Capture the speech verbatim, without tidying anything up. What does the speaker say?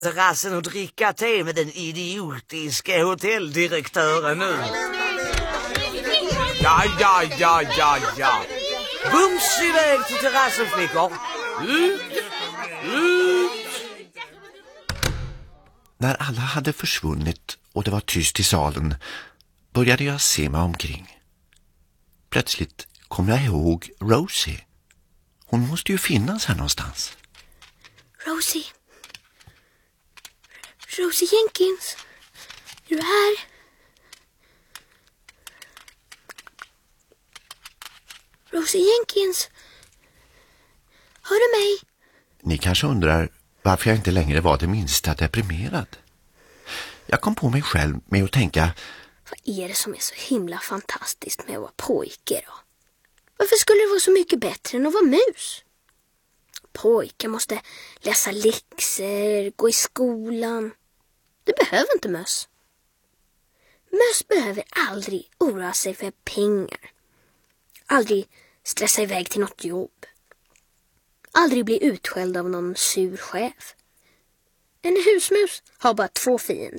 Terrassen och dricka te med den idiotiska hotelldirektören nu. Ja, ja, ja, ja, ja. Bums iväg till terrassen, flickor. Ut, ut. När alla hade försvunnit och det var tyst i salen började jag se mig omkring. Plötsligt kom jag ihåg Rosie. Hon måste ju finnas här någonstans. Rosie. Rosie Jenkins. Är du här? Rosie Jenkins. Hör du mig? Ni kanske undrar varför jag inte längre var det minsta deprimerad. Jag kom på mig själv med att tänka: vad är det som är så himla fantastiskt med att vara pojke då? Varför skulle det vara så mycket bättre än att vara mus? Pojkar måste läsa läxor, gå i skolan. Det behöver inte möss. Möss behöver aldrig oroa sig för pengar. Aldrig stressa iväg till något jobb. Aldrig bli utskälld av någon sur chef. En husmus har bara två fiender.